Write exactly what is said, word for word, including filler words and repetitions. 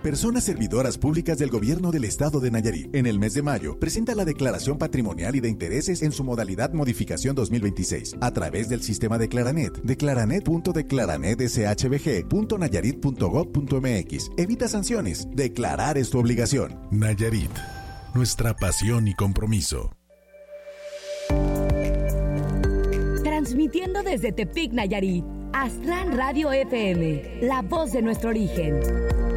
Personas servidoras públicas del Gobierno del Estado de Nayarit. En el mes de mayo, presenta la declaración patrimonial y de intereses en su modalidad modificación dos mil veintiséis a través del sistema Declaranet. Declaranet punto declaranet s h b g punto nayarit punto gov punto m x. Evita sanciones. Declarar es tu obligación. Nayarit, nuestra pasión y compromiso. Transmitiendo desde Tepic, Nayarit, Aztlán Radio F M, la voz de nuestro origen.